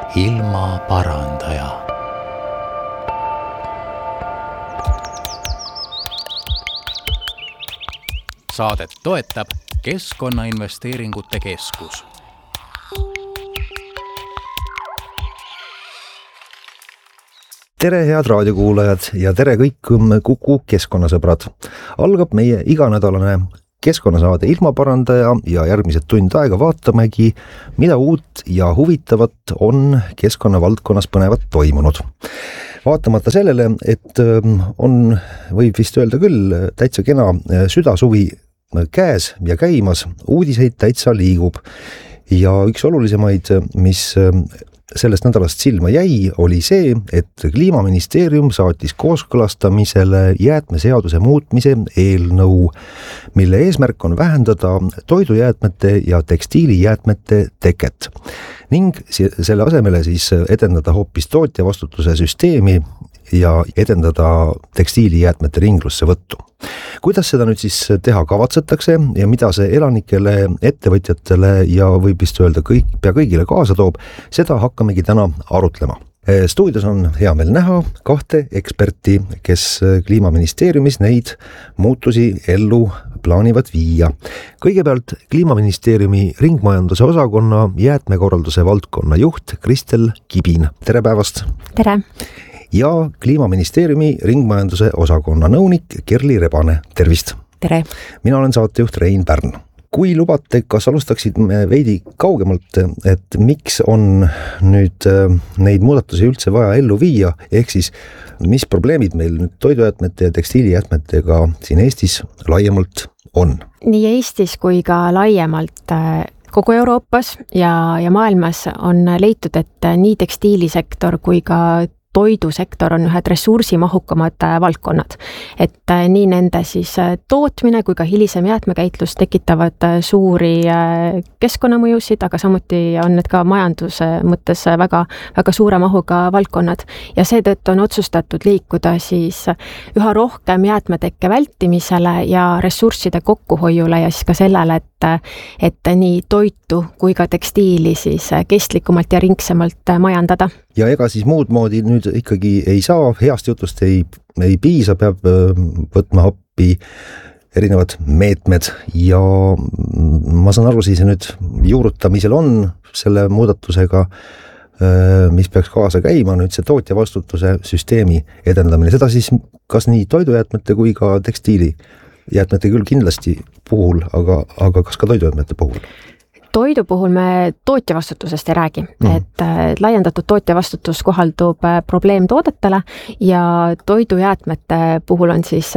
ilmaparandaja. Saadet toetab Keskkonnainvesteeringute Keskus. Tere head raadiokuulajad ja tere kõik Kuku keskkonnasõbrad. Algab meie iganädalane keskkonnasaade Ilmaparandaja ja järgmised tund aega vaatamegi, mida uut ja huvitavat on keskkonnavaldkonnas põnevat toimunud. Vaatamata sellele, et võib vist öelda küll, täitsa kena südasuvi käes ja käimas, uudiseid täitsa liigub. Ja üks olulisemaid, mis sellest nädalast silma jäi, oli see, et Kliimaministeerium saatis kooskõlastamisele jäätmeseaduse muutmise eelnõu, mille eesmärk on vähendada toidujäätmete ja tekstiilijäätmete teket ning selle asemele siis edendada hoopis tootjavastutuse süsteemi ja edendada tekstiilijäätmete ringlusse võttu. Kuidas seda nüüd siis teha kavatsetakse ja mida see elanikele, ettevõtjatele ja võib vist öelda pea kõigile kaasa toob, seda hakkamegi täna arutlema. Stuudios on hea meel näha kahte eksperti, kes Kliimaministeeriumis neid muutusi ellu plaanivad viia. Kõigepealt Kliimaministeeriumi ringmajanduse osakonna jäätmekorralduse valdkonna juht Kristel Kibin. Tere päevast! Tere! Ja Kliimaministeeriumi ringmajanduse osakonna nõunik Kerli Rebane. Tervist! Tere! Mina olen saatejuht Rein Pärn. Kui lubate, kas alustaksid veidi kaugemalt, et miks on nüüd neid muudatusi üldse vaja ellu viia, ehk siis mis probleemid meil nüüd toidujäätmete ja tekstiilijäätmetega siin Eestis laiemalt on? Nii Eestis kui ka laiemalt kogu Euroopas ja maailmas on leitud, et nii tekstiilisektor kui ka toidusektor on ühed ressursimahukamad valdkonnad. Et nii nende siis tootmine kui ka hilisem jäätmekäitlus tekitavad suuri keskkonnamõjusid, aga samuti on need ka majanduse mõttes väga suure mahuga valdkonnad. Ja seetõttu on otsustatud liikuda siis üha rohkem jäätmetekke vältimisele ja ressursside kokkuhoiule ja siis ka sellele, et nii toitu kui ka tekstiili siis kestlikumalt ja ringsemalt majandada. Ja ega siis muud moodi nüüd ikkagi ei saa, heast jutust ei piisa, peab võtma appi erinevad meetmed ja ma saan aru, siis nüüd juurutamisel on selle muudatusega, mis peaks kaasa käima, nüüd see tootjavastutuse süsteemi edendamine. Seda siis kas nii toidujäätmete kui ka tekstiilijäätmete küll kindlasti puhul, aga kas ka toidujäätmete puhul? Toidu puhul me tootjavastutusest ei räägi, et laiendatud tootjavastutus kohaldub probleemtoodetele ja toidujäätmete puhul on siis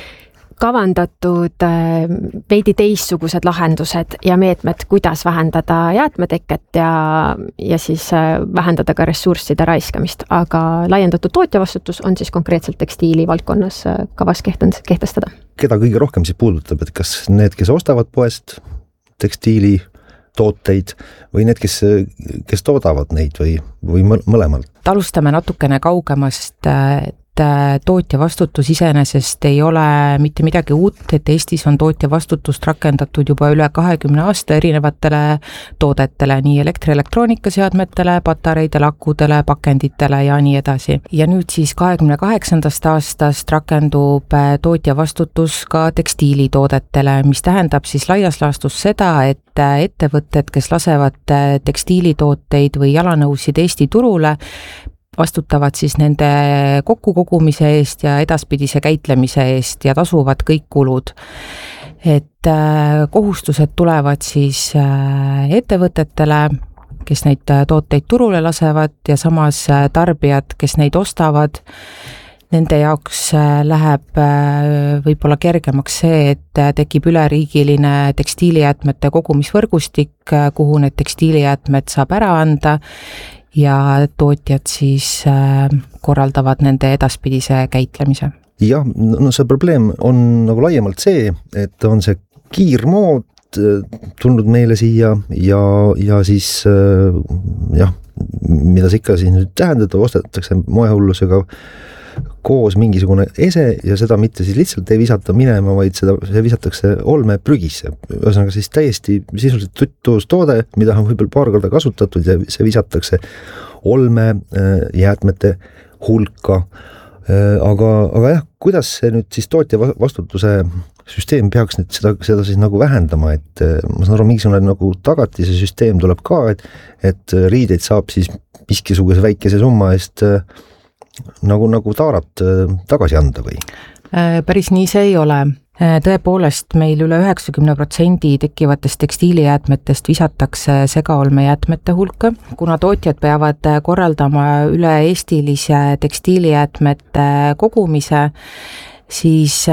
kavandatud veidi teistsugused lahendused ja meetmed, kuidas vähendada jäätmeteket ja siis vähendada ka ressursside raiskamist, aga laiendatud tootjavastutus on siis konkreetselt tekstiili valdkonnas kavas kehtestada. Keda kõige rohkem siis puudutab, et kas need, kes ostavad poest tekstiili tooteid või need, kes toodavad neid või mõlemalt? Alustame natukene kaugemast, et tootja vastutus iseenesest ei ole mitte midagi uut, et Eestis on tootja vastutust rakendatud juba üle 20 aasta erinevatele toodetele, nii elektroonikaseadmetele, patareidele, akudele, pakenditele ja nii edasi. Ja nüüd siis 28. aastast rakendub tootja vastutus ka tekstiilitoodetele, mis tähendab siis laias laastus seda, et ettevõtted, kes lasevad tekstiilitooteid või jalanõusid Eesti turule, vastutavad siis nende kokkukogumise eest ja edaspidise käitlemise eest ja tasuvad kõik kulud. Et kohustused tulevad siis ettevõtetele, kes neid tooteid turule lasevad ja samas tarbijad, kes neid ostavad, nende jaoks läheb võib-olla kergemaks see, et tekib üleriigiline tekstiilijäätmete kogumisvõrgustik, kuhu need tekstiilijäätmed saab ära anda ja tootjad siis korraldavad nende edaspidise käitlemise. Jah, no see probleem on nagu laiemalt see, et on see kiirmood tulnud meile siia ja siis mida see ikka siis nüüd tähendab, ostetakse moehullusega koos mingisugune ese ja seda mitte siis lihtsalt ei visata minema, vaid see visatakse olmeprügisse. Ühesõnaga siis täiesti sisuliselt tuttuus toode, mida on võib-olla paar korda kasutatud ja see visatakse olmejäätmete hulka. Aga jah, kuidas see nüüd siis tootja vastutuse süsteem peaks nüüd seda siis nagu vähendama, et ma saan aru, mingisugune nagu tagatise süsteem tuleb ka, et riideid saab siis miskisuguse väikese summa eest nagu taarat tagasi anda või? Päris nii see ei ole. Tõepoolest meil üle 90% tekkivatest tekstiilijäätmetest visatakse segaolmejäätmete hulka. Kuna tootjad peavad korraldama üle-eestilise tekstiilijäätmete kogumise, siis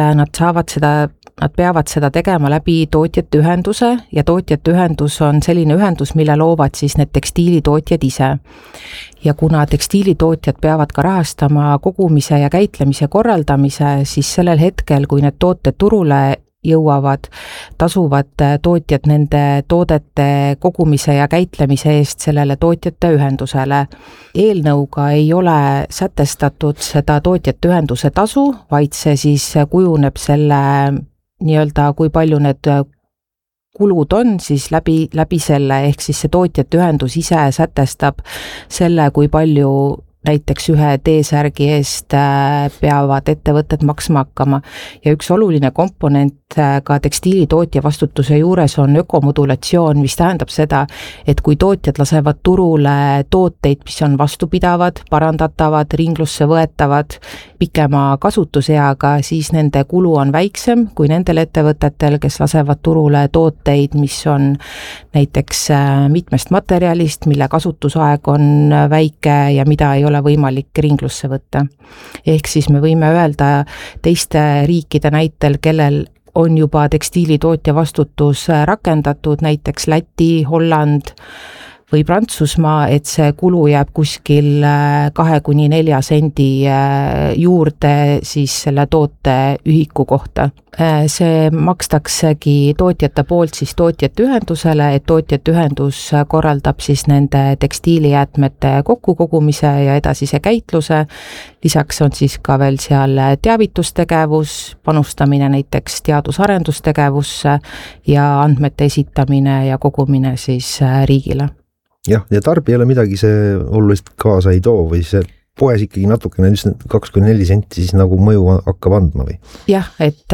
nad peavad seda tegema läbi tootjate ühenduse ja tootjate ühendus on selline ühendus, mille loovad siis need tekstiilitootjad ise. Ja kuna tekstiilitootjad peavad ka rahastama kogumise ja käitlemise korraldamise, siis sellel hetkel, kui need tooted turule jõuavad, tasuvad tootjad nende toodete kogumise ja käitlemise eest sellele tootjate ühendusele. Eelnõuga ei ole sätestatud seda tootjate ühenduse tasu, vaid see siis kujuneb selle nii-öelda, kui palju need kulud on, siis läbi selle, ehk siis see tootjate ühendus ise sätestab selle, kui palju näiteks ühe T-särgi eest peavad ettevõtted maksma hakkama. Ja üks oluline komponent ka tekstiilitootja vastutuse juures on ökomodulatsioon, mis tähendab seda, et kui tootjad lasevad turule tooteid, mis on vastupidavad, parandatavad, ringlusse võetavad, pikema kasutuseaga, siis nende kulu on väiksem kui nendel ettevõtetel, kes lasevad turule tooteid, mis on näiteks mitmest materjalist, mille kasutusaeg on väike ja mida ei ole võimalik ringlusse võtta. Ehk siis me võime öelda teiste riikide näitel, kellel on juba tekstiilitootja vastutus rakendatud, näiteks Läti, Holland või Prantsusmaa, et see kulu jääb kuskil 2-4 sendi juurde siis selle toote ühiku kohta. See makstaksegi tootjate poolt siis tootjate ühendusele, et tootjate ühendus korraldab siis nende tekstiilijäätmete kokkukogumise ja edasise käitluse. Lisaks on siis ka veel seal teavitustegevus, panustamine näiteks teadus-arendustegevusse ja andmete esitamine ja kogumine siis riigile. Jah, ja tarbijale midagi see oluliselt kaasa ei too või see poes ikkagi natukene 2-4 senti siis nagu mõju hakkab andma või? Jah, et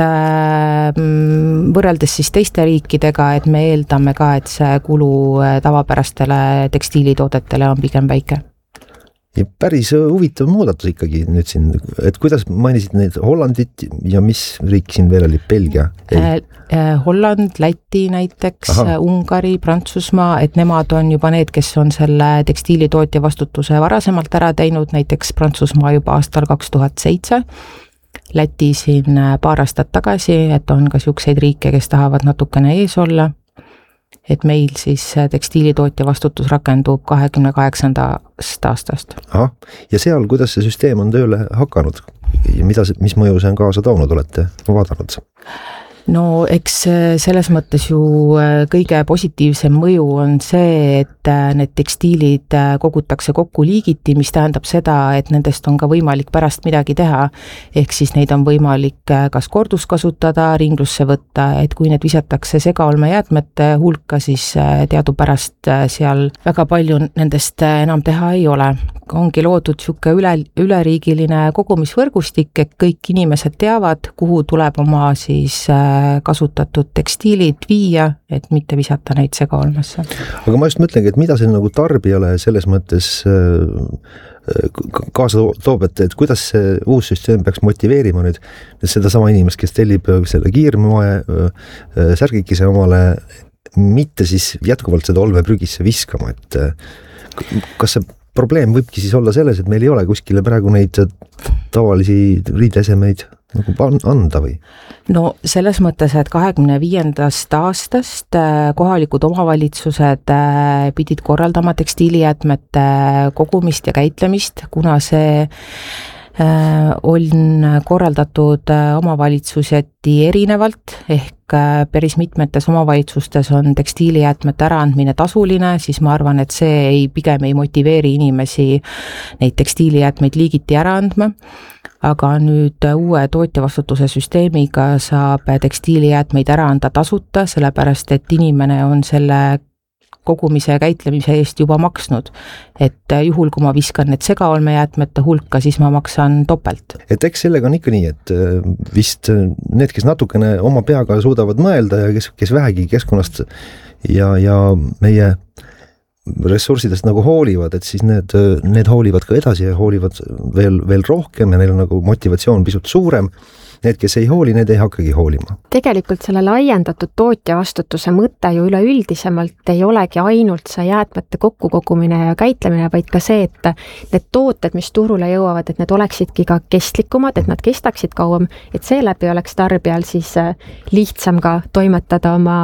võrreldes siis teiste riikidega, et me eeldame ka, et see kulu tavapärastele tekstiilitoodetele on pigem väike. Ja päris huvitav muudatus ikkagi nüüd siin, et kuidas mainisid neid Hollandit ja mis riik siin veel oli, Belgia? Holland, Läti näiteks, Ungari, Prantsusmaa, et nemad on juba need, kes on selle tekstiilitootja vastutuse varasemalt ära teinud, näiteks Prantsusmaa juba aastal 2007, Läti siin paar aastat tagasi, et on ka siukseid riike, kes tahavad natukene ees olla. Et meil siis tekstiilitootja vastutus rakendub 28. aastast. Ja seal, kuidas see süsteem on tööle hakanud ja mis mõju see on kaasa toonud, olete vaadanud? No eks selles mõttes ju kõige positiivsem mõju on see, et need tekstiilid kogutakse kokku liigiti, mis tähendab seda, et nendest on ka võimalik pärast midagi teha. Ehk siis neid on võimalik kas korduskasutada, ringlusse võtta, et kui need visatakse segaolmejäätmete hulka, siis teadupärast seal väga palju nendest enam teha ei ole. Ongi loodud siuke üleriigiline kogumisvõrgustik, et kõik inimesed teavad, kuhu tuleb oma siis kasutatud tekstiilid viia, et mitte visata neid segaolmesse. Aga ma just mõtlengi, et mida see nagu tarbijale selles mõttes kaasa toob, et kuidas see uus süsteem peaks motiveerima nüüd seda sama inimest, kes tellib selle kiirmoe särgikise omale, mitte siis jätkuvalt seda olmeprügisse viskama, et kas see probleem võibki siis olla selles, et meil ei ole kuskile praegu neid tavalisi riideesemeid nagu anda või? No selles mõttes, et 25. aastast kohalikud omavalitsused pidid korraldama tekstiilijäätmete kogumist ja käitlemist, kuna see on korraldatud omavalitsuseti erinevalt, ehk päris mitmetes omavalitsustes on tekstiilijäätmete äraandmine tasuline, siis ma arvan, et see pigem ei motiveeri inimesi neid tekstiilijäätmeid liigiti ära andma. Aga nüüd uue tootjavastutuse süsteemiga saab tekstiilijäätmeid ära anda tasuta, sellepärast et inimene on selle kogumise ja käitlemise eest juba maksnud. Et juhul, kui ma viskan need segaolmejäätmete hulka, siis ma maksan topelt. Et eks sellega on ikka nii, et vist need, kes natukene oma peaga suudavad mõelda ja kes vähegi keskkonnast ja meie ressurssidest nagu hoolivad, et siis need hoolivad ka edasi ja hoolivad veel rohkem ja neil on nagu motivatsioon pisut suurem. Need, kes ei hooli, need ei hakkagi hoolima. Tegelikult selle laiendatud tootja vastutuse mõte ju üleüldisemalt ei olegi ainult see jäätmete kokkukogumine ja käitlemine, vaid ka see, et need tooted, mis turule jõuavad, et need oleksidki ka kestlikumad, et nad kestaksid kauem, et seeläbi oleks tarbijal siis lihtsam ka toimetada oma